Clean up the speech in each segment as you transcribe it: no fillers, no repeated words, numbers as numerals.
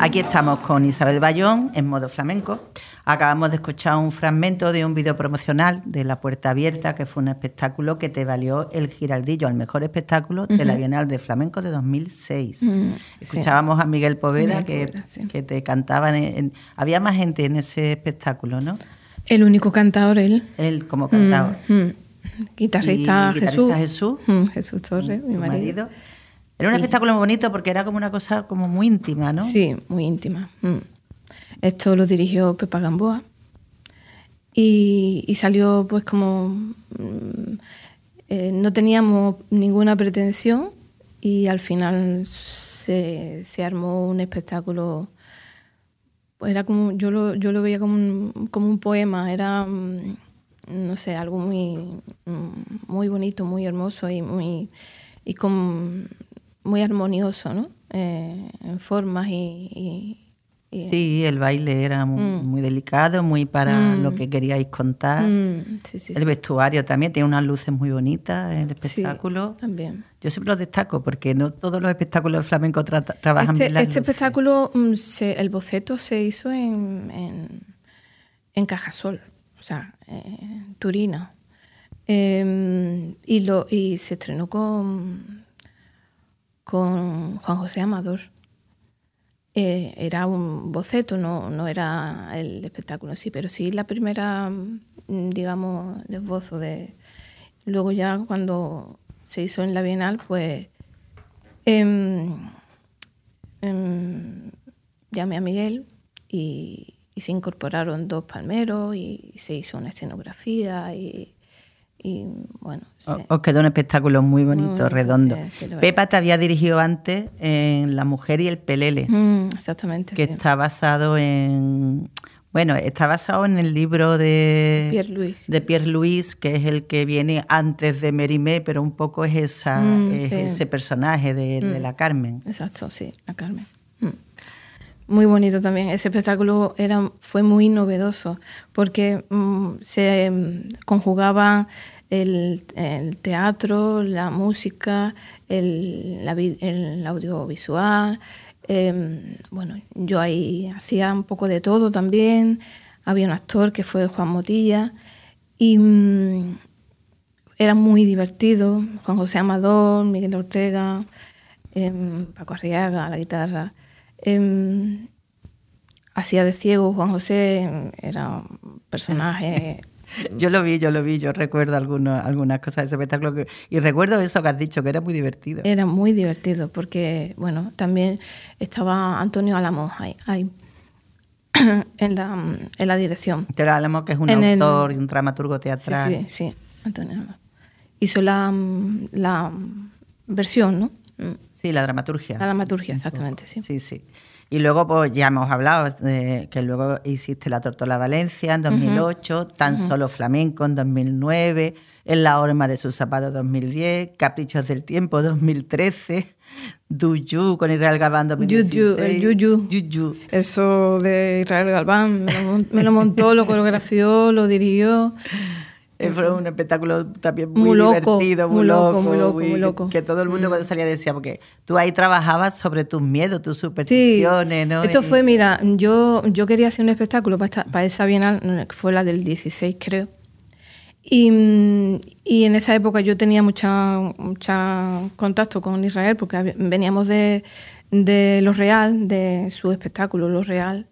Aquí estamos con Isabel Bayón en modo flamenco. Acabamos de escuchar un fragmento de un vídeo promocional de La Puerta Abierta, que fue un espectáculo que te valió el Giraldillo al mejor espectáculo de la Bienal de Flamenco de 2006. Escuchábamos a Miguel Poveda, que te cantaban. Había más gente en ese espectáculo, ¿no? El único cantador, él. Él como cantador. Guitarrista Jesús. Jesús Torres, mi marido. Era un espectáculo muy bonito porque era como una cosa como muy íntima, ¿no? Sí, muy íntima. Esto lo dirigió Pepa Gamboa y salió pues como... no teníamos ninguna pretensión y al final se armó un espectáculo. Era como, yo lo veía como un poema, era, no sé, algo muy bonito, muy hermoso y muy armonioso, ¿no? En formas y sí, el baile era muy delicado, muy para lo que queríais contar. El vestuario también tiene unas luces muy bonitas en el espectáculo. Sí, también. Yo siempre lo destaco porque no todos los espectáculos de flamenco trabajan bien las luces. Espectáculo, el boceto se hizo en Cajasol, o sea, en Turina. Y se estrenó con Juan José Amador. Era un boceto, no era el espectáculo, sí, pero sí la primera, digamos, esbozo de... Luego ya cuando se hizo en la Bienal, pues llamé a Miguel y se incorporaron 2 palmeros y se hizo una escenografía y bueno... Os quedó un espectáculo muy bonito, redondo. Sí, Pepa te había dirigido antes en La Mujer y el Pelele. Exactamente. Que está basado en... Bueno, está basado en el libro de Pierre Louis, que es el que viene antes de Mérimée, pero un poco es ese personaje de la Carmen. Exacto, sí, la Carmen. Muy bonito también. Ese espectáculo fue muy novedoso porque se conjugaba el teatro, la música, el audiovisual. Bueno, yo ahí hacía un poco de todo también. Había un actor que fue Juan Motilla y era muy divertido. Juan José Amador, Miguel Ortega, Paco Arriaga a la guitarra. Hacía de ciego Juan José, era un personaje... Yo lo vi, yo recuerdo algunas cosas de ese espectáculo y recuerdo eso que has dicho, que era muy divertido. Era muy divertido porque, bueno, también estaba Antonio Álamos ahí en la dirección. Antonio Álamos, que es un autor y un dramaturgo teatral. Sí, Antonio Álamos. Hizo la versión, ¿no? Sí, la dramaturgia. La dramaturgia, exactamente, sí. Sí. Y luego pues ya hemos hablado de que luego hiciste La Tortola Valencia en 2008, Tan Solo Flamenco en 2009, En la horma de sus zapatos 2010, Caprichos del tiempo 2013, Du You con Israel Galván 2016. El Yuyu. Eso de Israel Galván me lo montó, lo coreografió, lo dirigió. Fue un espectáculo también muy divertido, muy loco. Que todo el mundo cuando salía decía, porque tú ahí trabajabas sobre tus miedos, tus supersticiones, ¿no? Esto fue, mira, yo quería hacer un espectáculo para esa Bienal, que fue la del 16, creo. Y en esa época yo tenía mucha contacto con Israel, porque veníamos de Lo Real, de su espectáculo Lo Real.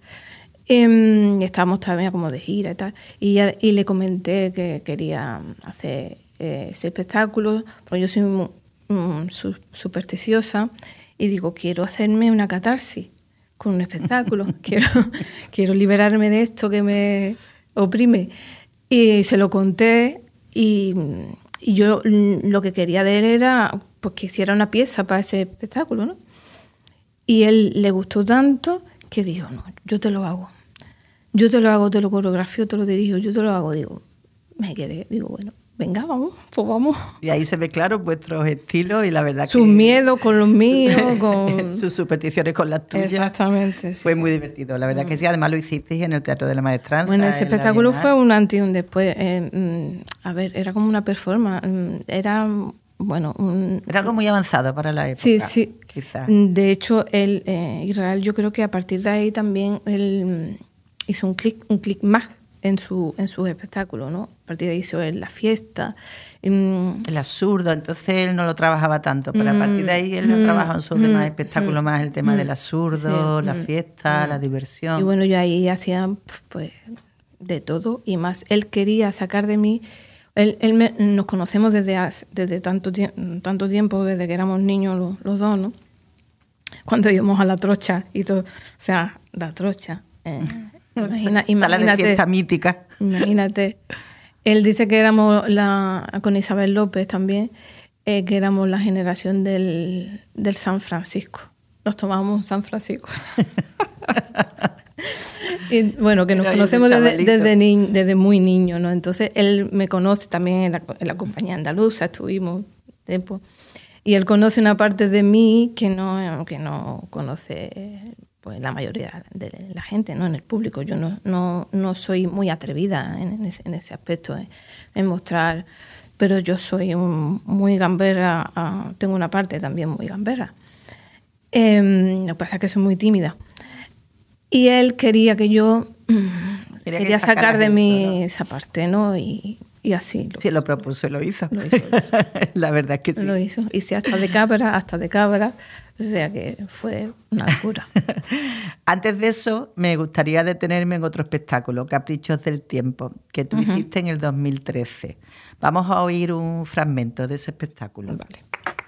Y estábamos todavía como de gira y tal, y le comenté que quería hacer ese espectáculo, porque yo soy supersticiosa y digo, quiero hacerme una catarsis con un espectáculo, quiero liberarme de esto que me oprime. Y se lo conté y yo lo que quería de él era pues, que hiciera una pieza para ese espectáculo, ¿no? Y él le gustó tanto que dijo, no, yo te lo hago, te lo coreografío, te lo dirijo, yo te lo hago. Digo, me quedé, bueno, venga, pues vamos. Y ahí se mezclaron vuestros estilos y la verdad sus miedos con los míos, con sus supersticiones con las tuyas. Exactamente, sí. Fue muy divertido, la verdad que sí, además lo hicisteis en el Teatro de la Maestranza. Bueno, ese espectáculo fue un antes y un después. A ver, era como una performance, era bueno... Era algo muy avanzado para la época. Sí, sí. Quizás. De hecho, Israel, yo creo que a partir de ahí también él hizo un clic más en su espectáculo, ¿no? A partir de ahí hizo la fiesta. El absurdo, entonces él no lo trabajaba tanto, pero a partir de ahí él lo trabajaba en sus demás espectáculos más el tema del absurdo, sí, la fiesta, la diversión. Y bueno, yo ahí hacía pues de todo y más. Él quería sacar de mí... nos conocemos desde tanto tiempo, desde que éramos niños los dos, ¿no? Cuando íbamos a la trocha y todo. O sea, la trocha. Imagínate. Sala de fiesta mítica. Imagínate. Él dice que éramos con Isabel López también, que éramos la generación del San Francisco. Nos tomábamos San Francisco. Y bueno, que nos conocemos desde muy niño, ¿no? Entonces él me conoce también en la compañía andaluza, estuvimos tiempo. Y él conoce una parte de mí que no conoce pues la mayoría de la gente, ¿no? En el público. Yo no soy muy atrevida en ese aspecto, en mostrar, pero yo soy muy gambera, tengo una parte también muy gambera. Lo que pasa es que soy muy tímida. Y él quería que yo quería sacar de mí, ¿no? Esa parte, ¿no? Y así. Sí, lo propuso y lo hizo. Lo hizo. La verdad es que sí. Lo hizo. Hice hasta de cabra. O sea que fue una locura. Antes de eso, me gustaría detenerme en otro espectáculo, Caprichos del Tiempo, que tú hiciste en el 2013. Vamos a oír un fragmento de ese espectáculo. Vale.